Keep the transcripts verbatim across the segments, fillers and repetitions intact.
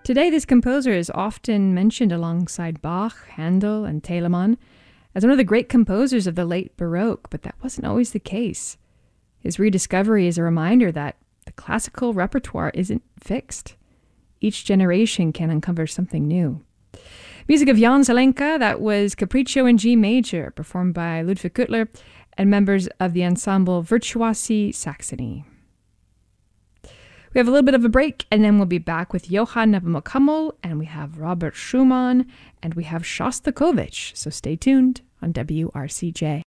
Today, this composer is often mentioned alongside Bach, Handel, and Telemann as one of the great composers of the late Baroque, but that wasn't always the case. His rediscovery is a reminder that the classical repertoire isn't fixed. Each generation can uncover something new. Music of Jan Zelenka, that was Capriccio in G major, performed by Ludwig Kuttler and members of the ensemble Virtuosi Saxony. We have a little bit of a break, and then we'll be back with Johann Nepomuchamel, and we have Robert Schumann, and we have Shostakovich. So stay tuned on W R C J.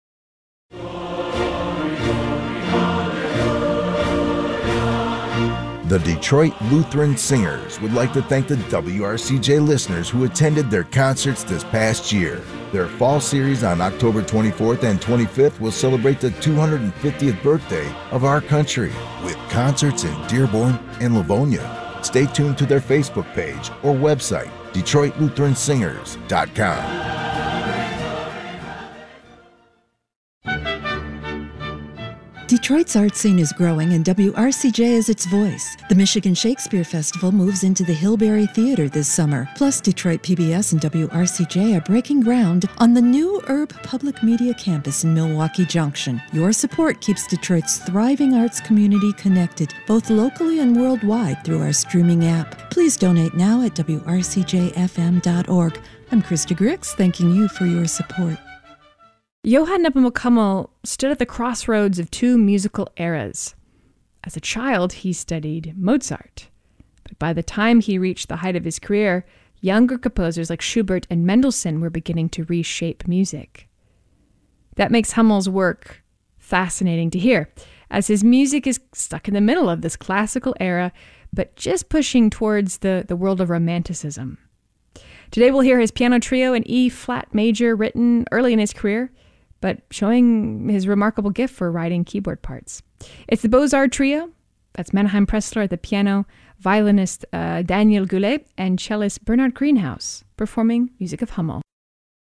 The Detroit Lutheran Singers would like to thank the W R C J listeners who attended their concerts this past year. Their fall series on October twenty-fourth and twenty-fifth will celebrate the two hundred fiftieth birthday of our country with concerts in Dearborn and Livonia. Stay tuned to their Facebook page or website, Detroit Lutheran Singers dot com. Detroit's art scene is growing, and W R C J is its voice. The Michigan Shakespeare Festival moves into the Hillberry Theater this summer. Plus, Detroit P B S and W R C J are breaking ground on the new Urb Public Media Campus in Milwaukee Junction. Your support keeps Detroit's thriving arts community connected, both locally and worldwide, through our streaming app. Please donate now at W R C J F M dot org. I'm Krista Grix, thanking you for your support. Johann Nepomuchamel stood at the crossroads of two musical eras. As a child, he studied Mozart. But by the time he reached the height of his career, younger composers like Schubert and Mendelssohn were beginning to reshape music. That makes Hummel's work fascinating to hear, as his music is stuck in the middle of this classical era, but just pushing towards the, the world of Romanticism. Today we'll hear his piano trio in E-flat major, written early in his career, but showing his remarkable gift for writing keyboard parts. It's the Beaux-Arts Trio. That's Mannheim Pressler at the piano, violinist uh, Daniel Goulet, and cellist Bernard Greenhouse, performing music of Hummel.